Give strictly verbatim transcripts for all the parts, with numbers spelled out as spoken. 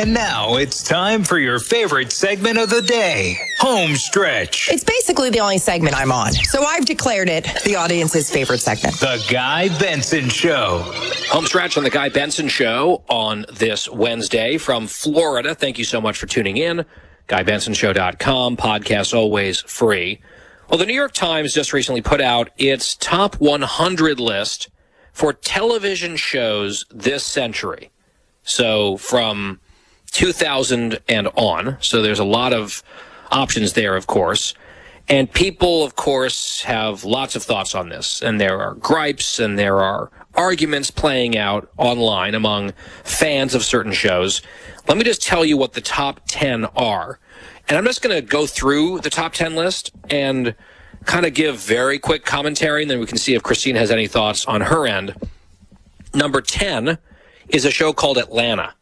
And now it's time for your favorite segment of the day, Home Stretch. It's basically the only segment I'm on, so I've declared it the audience's favorite segment. The Guy Benson Show. Home Stretch on The Guy Benson Show on this Wednesday from Florida. Thank you so much for tuning in. guy benson show dot com, podcast always free. Well, the New York Times just recently put out its top one hundred list for television shows this century. So from two thousand and on. So there's a lot of options there, of course. And people, of course, have lots of thoughts on this. And there are gripes and there are arguments playing out online among fans of certain shows. Let me just tell you what the top ten are. And I'm just going to go through the top ten list and kind of give very quick commentary, and then we can see if Christine has any thoughts on her end. Number ten is a show called Atlanta.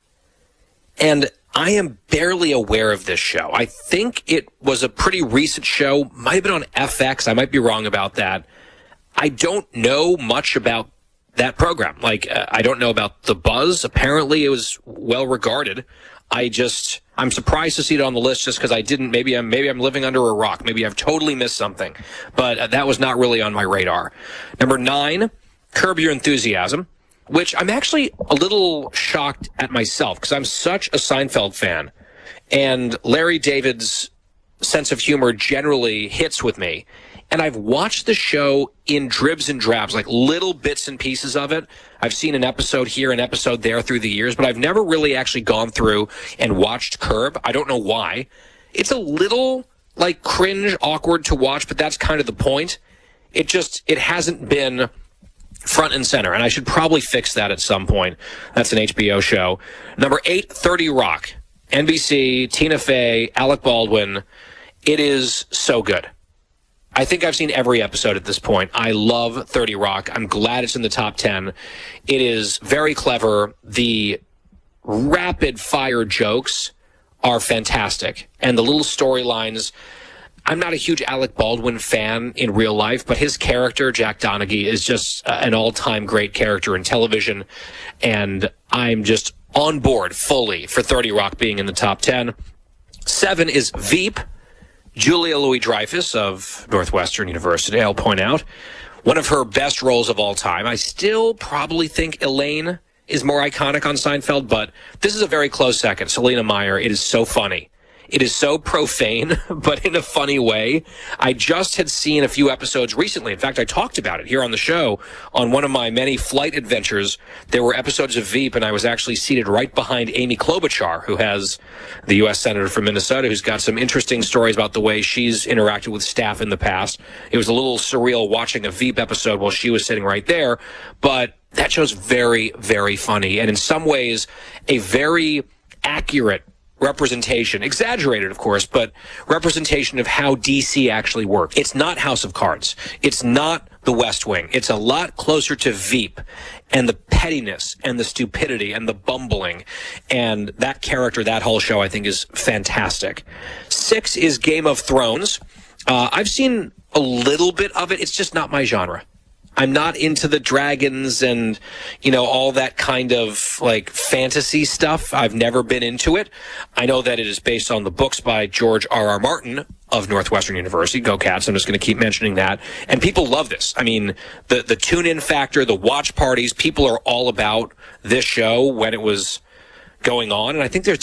And I am barely aware of this show. I think it was a pretty recent show. Might have been on F X. I might be wrong about that. I don't know much about that program. Like, uh, I don't know about the buzz. Apparently, it was well regarded. I just, I'm surprised to see it on the list just because I didn't, maybe I'm, maybe I'm living under a rock. Maybe I've totally missed something. But uh, that was not really on my radar. Number nine, Curb Your Enthusiasm, which I'm actually a little shocked at myself because I'm such a Seinfeld fan. And Larry David's sense of humor generally hits with me. And I've watched the show in dribs and drabs, like little bits and pieces of it. I've seen an episode here, an episode there through the years, but I've never really actually gone through and watched Curb. I don't know why. It's a little, like, cringe, awkward to watch, but that's kind of the point. It just, it hasn't been front and center, and I should probably fix that at some point. That's an H B O show. Number eight, thirty Rock. N B C, Tina Fey, Alec Baldwin. It is so good. I think I've seen every episode at this point. I love thirty Rock. I'm glad it's in the top ten. It is very clever. The rapid-fire jokes are fantastic. And the little storylines, I'm not a huge Alec Baldwin fan in real life, but his character, Jack Donaghy, is just uh, an all-time great character in television. And I'm just on board fully for thirty Rock being in the top ten. Seven is Veep. Julia Louis-Dreyfus of Northwestern University, I'll point out. One of her best roles of all time. I still probably think Elaine is more iconic on Seinfeld, but this is a very close second. Selena Meyer, it is so funny. It is so profane, but in a funny way. I just had seen a few episodes recently. In fact, I talked about it here on the show on one of my many flight adventures. There were episodes of Veep, and I was actually seated right behind Amy Klobuchar, who has the U S Senator from Minnesota, who's got some interesting stories about the way she's interacted with staff in the past. It was a little surreal watching a Veep episode while she was sitting right there, but that show's very, very funny, and in some ways, a very accurate representation, exaggerated, of course, but representation of how D C actually works. It's not House of Cards. It's not The West Wing. It's a lot closer to Veep and the pettiness and the stupidity and the bumbling. And that character, that whole show, I think is fantastic. Six is Game of Thrones. Uh, I've seen a little bit of it. It's just not my genre. I'm not into the dragons and, you know, all that kind of, like, fantasy stuff. I've never been into it. I know that it is based on the books by George R. R. Martin of Northwestern University. Go Cats. I'm just going to keep mentioning that. And people love this. I mean, the, the tune-in factor, the watch parties, people are all about this show when it was going on. And I think there's